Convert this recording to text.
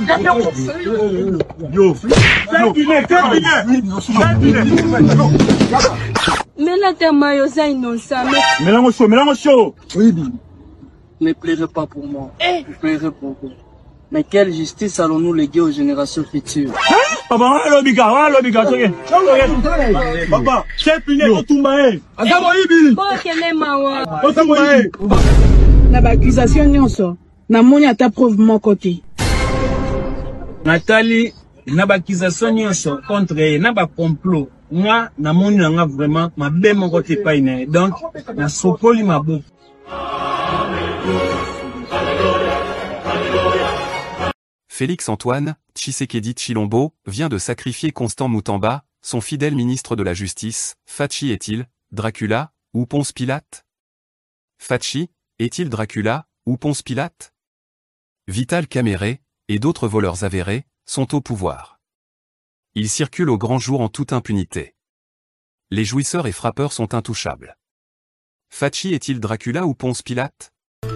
Mais là, t'es maillot, innocent. Mélange chaud. Oui. Ne pleurez pas pour moi. Ne pleurez pour vous. Mais quelle justice allons-nous léguer aux générations futures? Papa, c'est puni au Tumbaé. Na ba accusation nyonso na moni ata preuve moko te. Nathalie na ba accusation nyonso contre na ba complot. Moi na moni nga vraiment ma be moko te pa ina. Donc na sopoli mabo. Félix-Antoine Tshisekedi Tshilombo vient de sacrifier Constant Moutamba, son fidèle ministre de la Justice. Fachi est-il Dracula ou Ponce Pilate? Fachi est-il Dracula ou Ponce Pilate? Vital Kamerhe et d'autres voleurs avérés sont au pouvoir. Ils circulent au grand jour en toute impunité. Les jouisseurs et frappeurs sont intouchables. Fachi est-il Dracula ou Ponce Pilate?